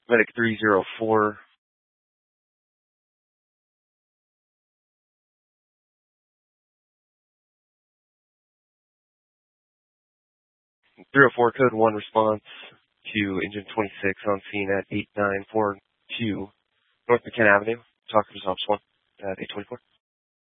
Medic 304. Code 1 response to engine 26 on scene at 8942 North McKenna Avenue. Talk to Ops 1 at 824.